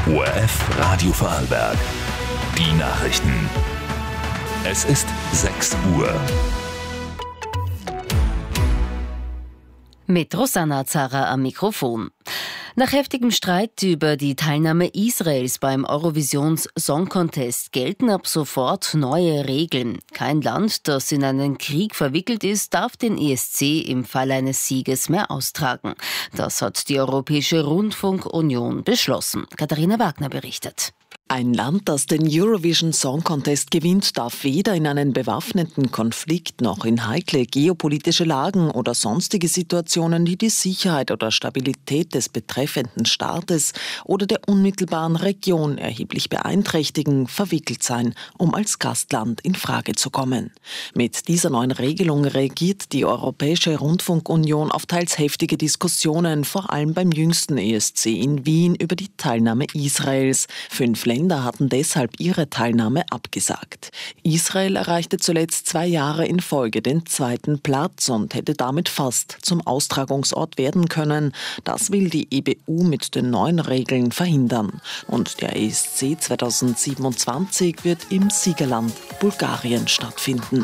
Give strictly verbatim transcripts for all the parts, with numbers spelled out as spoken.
O R F Radio Vorarlberg. Die Nachrichten. Es ist sechs Uhr. Mit Rosanna Zara am Mikrofon. Nach heftigem Streit über die Teilnahme Israels beim Eurovisions Song Contest gelten ab sofort neue Regeln. Kein Land, das in einen Krieg verwickelt ist, darf den E S C im Fall eines Sieges mehr austragen. Das hat die Europäische Rundfunkunion beschlossen. Katharina Wagner berichtet. Ein Land, das den Eurovision Song Contest gewinnt, darf weder in einen bewaffneten Konflikt noch in heikle geopolitische Lagen oder sonstige Situationen, die die Sicherheit oder Stabilität des betreffenden Staates oder der unmittelbaren Region erheblich beeinträchtigen, verwickelt sein, um als Gastland in Frage zu kommen. Mit dieser neuen Regelung reagiert die Europäische Rundfunkunion auf teils heftige Diskussionen, vor allem beim jüngsten E S C in Wien über die Teilnahme Israels. Fünf Länder hatten deshalb ihre Teilnahme abgesagt. Israel erreichte zuletzt zwei Jahre in Folge den zweiten Platz und hätte damit fast zum Austragungsort werden können. Das will die E B U mit den neuen Regeln verhindern. Und der E S C zweitausendsiebenundzwanzig wird im Siegerland Bulgarien stattfinden.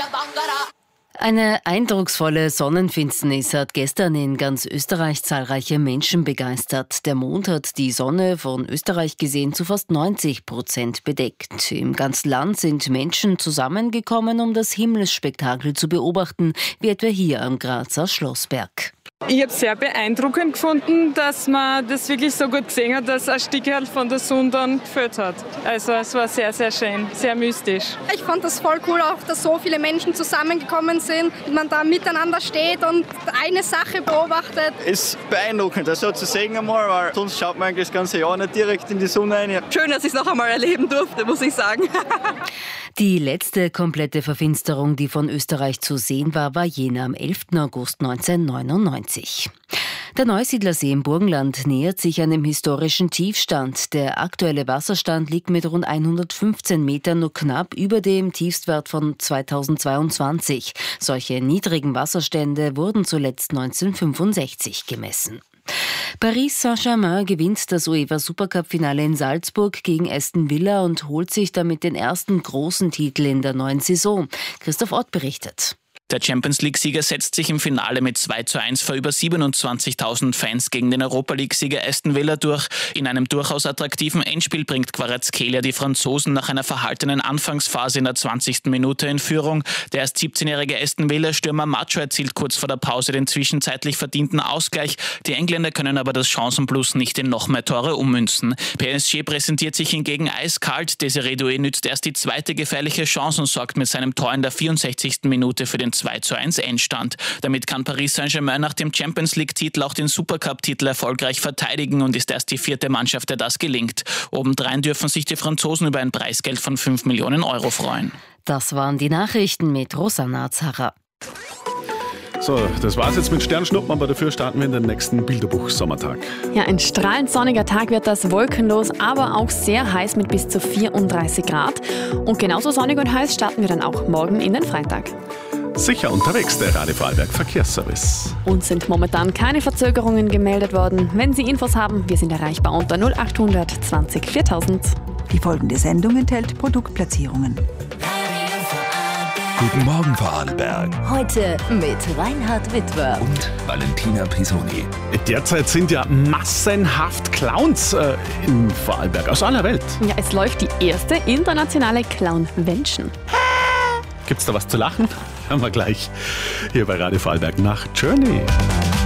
Eine eindrucksvolle Sonnenfinsternis hat gestern in ganz Österreich zahlreiche Menschen begeistert. Der Mond hat die Sonne von Österreich gesehen zu fast neunzig Prozent bedeckt. Im ganzen Land sind Menschen zusammengekommen, um das Himmelsspektakel zu beobachten, wie etwa hier am Grazer Schlossberg. Ich habe es sehr beeindruckend gefunden, dass man das wirklich so gut gesehen hat, dass ein Stück von der Sonne dann gefällt hat. Also es war sehr, sehr schön, sehr mystisch. Ich fand das voll cool, auch dass so viele Menschen zusammengekommen sind, man da miteinander steht und eine Sache beobachtet. Es ist beeindruckend, das so zu sehen einmal, weil sonst schaut man eigentlich das ganze Jahr nicht direkt in die Sonne rein. Schön, dass ich es noch einmal erleben durfte, muss ich sagen. Die letzte komplette Verfinsterung, die von Österreich zu sehen war, war jene am elften August neunzehnhundertneunundneunzig. Der Neusiedlersee im Burgenland nähert sich einem historischen Tiefstand. Der aktuelle Wasserstand liegt mit rund hundertfünfzehn Metern nur knapp über dem Tiefstwert von zweitausendzweiundzwanzig. Solche niedrigen Wasserstände wurden zuletzt neunzehnhundertfünfundsechzig gemessen. Paris Saint-Germain gewinnt das UEFA-Supercup-Finale in Salzburg gegen Aston Villa und holt sich damit den ersten großen Titel in der neuen Saison. Christoph Ott berichtet. Der Champions-League-Sieger setzt sich im Finale mit zwei zu eins vor über siebenundzwanzigtausend Fans gegen den Europa-League-Sieger Aston Villa durch. In einem durchaus attraktiven Endspiel bringt Kvaratskhelia die Franzosen nach einer verhaltenen Anfangsphase in der zwanzigsten Minute in Führung. Der erst siebzehnjährige Aston Villa-Stürmer Macho erzielt kurz vor der Pause den zwischenzeitlich verdienten Ausgleich. Die Engländer können aber das Chancenplus nicht in noch mehr Tore ummünzen. P S G präsentiert sich hingegen eiskalt. Desiree Doué nützt erst die zweite gefährliche Chance und sorgt mit seinem Tor in der vierundsechzigsten Minute für den zwei zu eins Endstand. Damit kann Paris Saint-Germain nach dem Champions-League-Titel auch den Supercup-Titel erfolgreich verteidigen und ist erst die vierte Mannschaft, der das gelingt. Obendrein dürfen sich die Franzosen über ein Preisgeld von fünf Millionen Euro freuen. Das waren die Nachrichten mit Rosanna Zara. So, das war's jetzt mit Sternschnuppen, aber dafür starten wir in den nächsten Bilderbuch-Sommertag. Ja, ein strahlend sonniger Tag wird das, wolkenlos, aber auch sehr heiß mit bis zu vierunddreißig Grad. Und genauso sonnig und heiß starten wir dann auch morgen in den Freitag. Sicher unterwegs, der Radio Vorarlberg Verkehrsservice. Uns sind momentan keine Verzögerungen gemeldet worden. Wenn Sie Infos haben, wir sind erreichbar unter null achthundert zwanzig viertausend. Die folgende Sendung enthält Produktplatzierungen. Guten Morgen, Vorarlberg. Heute mit Reinhard Witwer und Valentina Pisoni. Derzeit sind ja massenhaft Clowns äh, in Vorarlberg aus aller Welt. Ja, es läuft die erste internationale Clown-Vention. Gibt's da was zu lachen? Hören wir gleich hier bei Radio Vorarlberg nach Journey.